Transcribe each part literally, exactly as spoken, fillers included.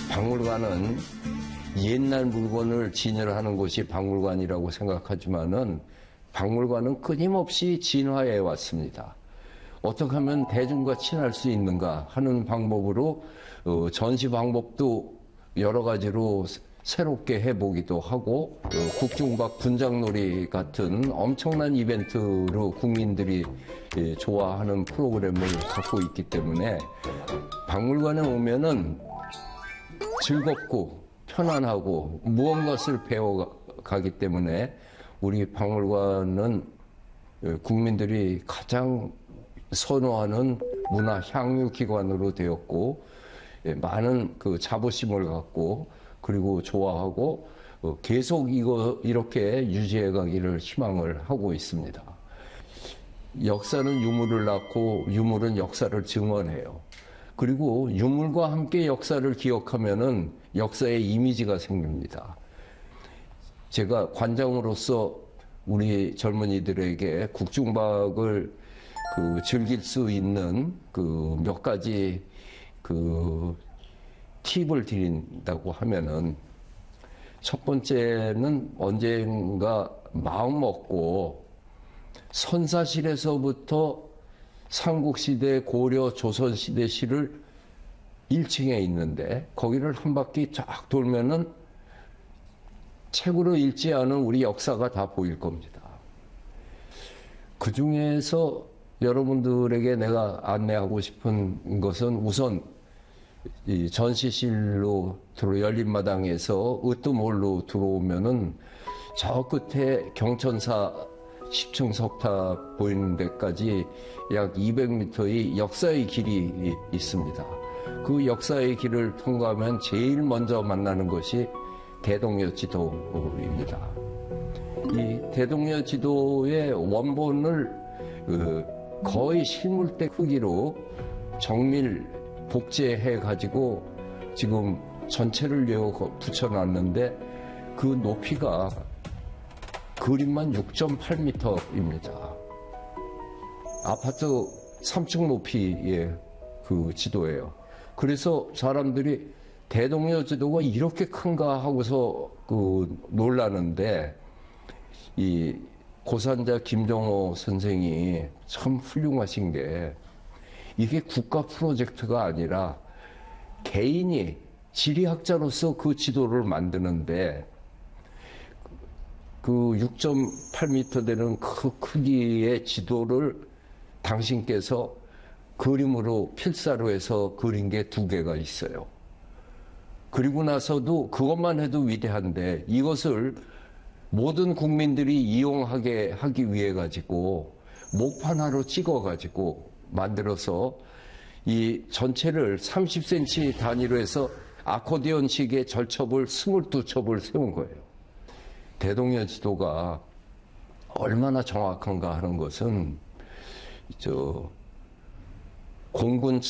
박물관은 옛날 물건을 진열하는 곳이 박물관이라고 생각하지만은 박물관은 끊임없이 진화해 왔습니다. 어떻게 하면 대중과 친할 수 있는가 하는 방법으로 어, 전시 방법도 여러 가지로 새롭게 해보기도 하고 어, 국중박 분장놀이 같은 엄청난 이벤트로 국민들이 예, 좋아하는 프로그램을 갖고 있기 때문에 박물관에 오면은 즐겁고 편안하고 무언가를 배워가기 때문에 우리 박물관은 국민들이 가장 선호하는 문화 향유 기관으로 되었고 많은 그 자부심을 갖고 그리고 좋아하고 계속 이거 이렇게 유지해 가기를 희망을 하고 있습니다. 역사는 유물을 낳고 유물은 역사를 증언해요. 그리고 유물과 함께 역사를 기억하면은 역사의 이미지가 생깁니다. 제가 관장으로서 우리 젊은이들에게 국중박을 그 즐길 수 있는 그 몇 가지 그 팁을 드린다고 하면은 첫 번째는 언젠가 마음 먹고 선사실에서부터 삼국시대, 고려, 조선시대 시를 일 층에 있는데 거기를 한 바퀴 쫙 돌면은 책으로 읽지 않은 우리 역사가 다 보일 겁니다. 그 중에서 여러분들에게 내가 안내하고 싶은 것은 우선 이 전시실로 들어 열린 마당에서 으뜸홀로 들어오면은 저 끝에 경천사 십 층 석탑 보이는 데까지 약 이백 미터의 역사의 길이 있습니다. 그 역사의 길을 통과하면 제일 먼저 만나는 것이 대동여 지도입니다. 이 대동여 지도의 원본을 거의 실물대 크기로 정밀 복제해 가지고 지금 전체를 붙여놨는데 그 높이가 그림만 육 점 팔 미터입니다. 아파트 삼 층 높이의 그 지도예요. 그래서 사람들이 대동여 지도가 이렇게 큰가 하고서 그 놀라는데 이 고산자 김정호 선생이 참 훌륭하신 게 이게 국가 프로젝트가 아니라 개인이 지리학자로서 그 지도를 만드는데 그 육 점 팔 미터 되는 그 크기의 지도를 당신께서 그림으로 필사로 해서 그린 게 두 개가 있어요. 그리고 나서도 그것만 해도 위대한데 이것을 모든 국민들이 이용하게 하기 위해 가지고 목판화로 찍어 가지고 만들어서 이 전체를 삼십 센티미터 단위로 해서 아코디언식의 절첩을 스물두 첩을 세운 거예요. 대동여 지도가 얼마나 정확한가 하는 것은 저 공군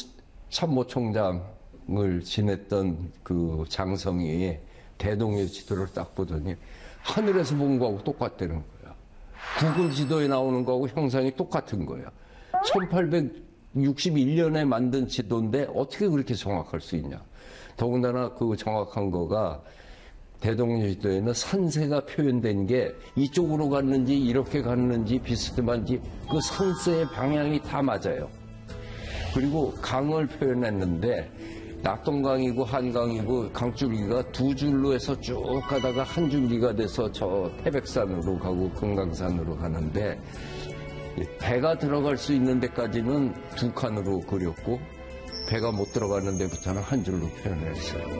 참모총장을 지냈던 그 장성이 대동여 지도를 딱 보더니 하늘에서 본 거하고 똑같다는 거야. 구글 지도에 나오는 거하고 형상이 똑같은 거야. 천팔백육십일 년에 만든 지도인데 어떻게 그렇게 정확할 수 있냐. 더군다나 그 정확한 거가 대동여 지도에는 산세가 표현된 게 이쪽으로 갔는지 이렇게 갔는지 비스듬한지 그 산세의 방향이 다 맞아요. 그리고 강을 표현했는데 낙동강이고 한강이고 강줄기가 두 줄로 해서 쭉 가다가 한 줄기가 돼서 저 태백산으로 가고 금강산으로 가는데 배가 들어갈 수 있는 데까지는 두 칸으로 그렸고 배가 못 들어가는 데부터는 한 줄로 표현했어요.